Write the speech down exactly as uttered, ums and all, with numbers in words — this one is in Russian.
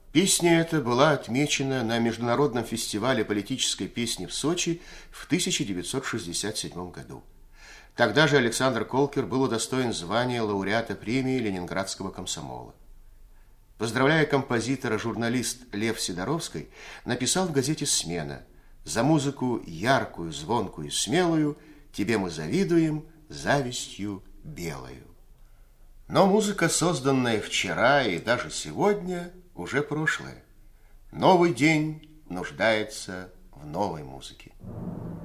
Песня эта была отмечена на Международном фестивале политической песни в Сочи в тысяча девятьсот шестьдесят седьмом году. Тогда же Александр Колкер был удостоен звания лауреата премии Ленинградского комсомола. Поздравляя композитора, журналист Лев Сидоровский написал в газете «Смена»: «За музыку яркую, звонкую, смелую тебе мы завидуем завистью белою». Но музыка, созданная вчера и даже сегодня, уже прошлое. Новый день нуждается в новой музыке.